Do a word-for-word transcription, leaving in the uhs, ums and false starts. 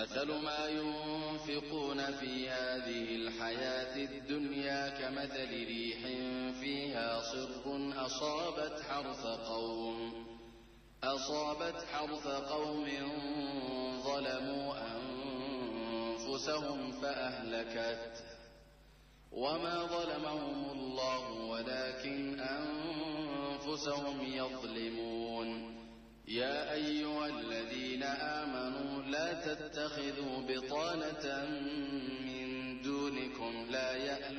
مثل ما ينفقون في هذه الحياة الدنيا كمثل ريح فيها صر أصابت حرث قوم أصابت حرث قوم ظلموا أنفسهم فأهلكت وما ظلمهم الله ولكن أنفسهم يظلمون يا أيها الذين آمنوا لا تتخذوا بطانة من دونكم لا يألون